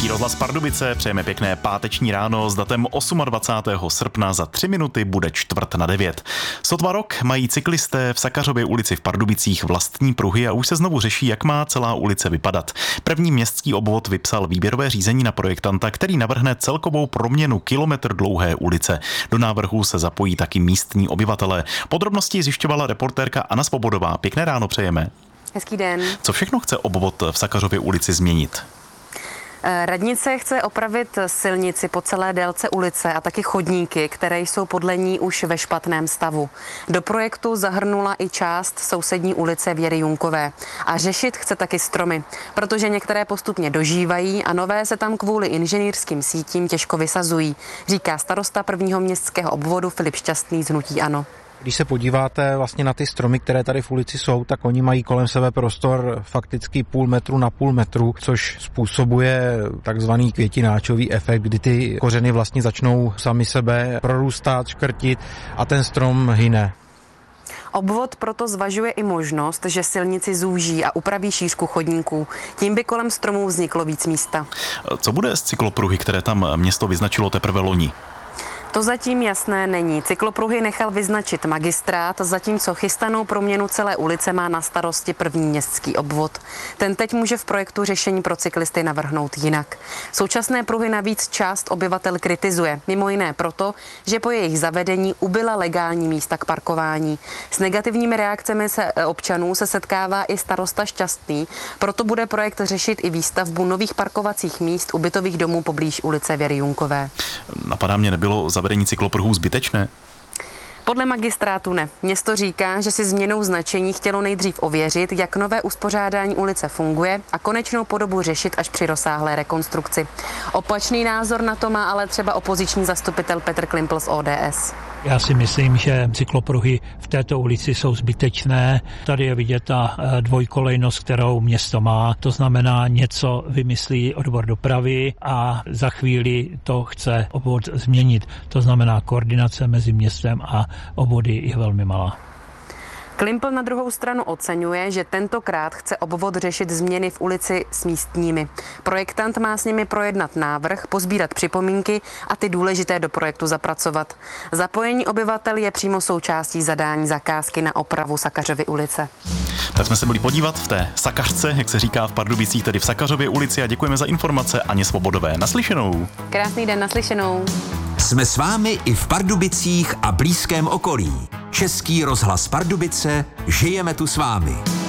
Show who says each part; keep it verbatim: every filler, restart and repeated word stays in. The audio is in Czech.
Speaker 1: Český rozhlas Pardubice, přejeme pěkné páteční ráno s datem dvacátého osmého srpna, za tři minuty bude čtvrt na devět. Sotva rok mají cyklisté v Sakařově ulici v Pardubicích vlastní pruhy a už se znovu řeší, jak má celá ulice vypadat. První městský obvod vypsal výběrové řízení na projektanta, který navrhne celkovou proměnu kilometr dlouhé ulice. Do návrhu se zapojí taky místní obyvatelé. Podrobnosti zjišťovala reportérka Anna Svobodová. Pěkné ráno přejeme.
Speaker 2: Hezký den.
Speaker 1: Co všechno chce obvod v Sakařově ulici změnit?
Speaker 2: Radnice chce opravit silnici po celé délce ulice a taky chodníky, které jsou podle ní už ve špatném stavu. Do projektu zahrnula i část sousední ulice Věry Junkové. A řešit chce taky stromy, protože některé postupně dožívají a nové se tam kvůli inženýrským sítím těžko vysazují, říká starosta prvního městského obvodu Filip Šťastný z hnutí ANO.
Speaker 3: Když se podíváte vlastně na ty stromy, které tady v ulici jsou, tak oni mají kolem sebe prostor fakticky půl metru na půl metru, což způsobuje takzvaný květináčový efekt, kdy ty kořeny vlastně začnou sami sebe prorůstat, škrtit a ten strom hyne.
Speaker 2: Obvod proto zvažuje i možnost, že silnici zúží a upraví šířku chodníků. Tím by kolem stromů vzniklo víc místa.
Speaker 1: Co bude s cyklopruhy, které tam město vyznačilo teprve loni?
Speaker 2: To zatím jasné není. Cyklopruhy nechal vyznačit magistrát, zatímco chystanou proměnu celé ulice má na starosti první městský obvod. Ten teď může v projektu řešení pro cyklisty navrhnout jinak. Současné pruhy navíc část obyvatel kritizuje, mimo jiné proto, že po jejich zavedení ubyla legální místa k parkování. S negativními reakcemi se občanů se setkává i starosta Šťastný, proto bude projekt řešit i výstavbu nových parkovacích míst u bytových domů poblíž ulice Věry Junkové.
Speaker 1: Napadá mě, nebylo zavedení cyklopruhů zbytečné?
Speaker 2: Podle magistrátu ne. Město říká, že si změnou značení chtělo nejdřív ověřit, jak nové uspořádání ulice funguje a konečnou podobu řešit až při rozsáhlé rekonstrukci. Opačný názor na to má ale třeba opoziční zastupitel Petr Klimpl z O D S.
Speaker 4: Já si myslím, že cyklopruhy v této ulici jsou zbytečné. Tady je vidět ta dvojkolejnost, kterou město má. To znamená, něco vymyslí odbor dopravy a za chvíli to chce obvod změnit. To znamená, koordinace mezi městem a obvody je velmi malá.
Speaker 2: Klimpl na druhou stranu oceňuje, že tentokrát chce obvod řešit změny v ulici s místními. Projektant má s nimi projednat návrh, pozbírat připomínky a ty důležité do projektu zapracovat. Zapojení obyvatel je přímo součástí zadání zakázky na opravu Sakařovy ulice.
Speaker 1: Tak jsme se byli podívat v té Sakařce, jak se říká v Pardubicích, tedy v Sakařově ulici, a děkujeme za informace Aně Svobodové. Naslyšenou.
Speaker 2: Krásný den, naslyšenou.
Speaker 5: Jsme s vámi i v Pardubicích a blízkém okolí. Český rozhlas Pardubice, žijeme tu s vámi.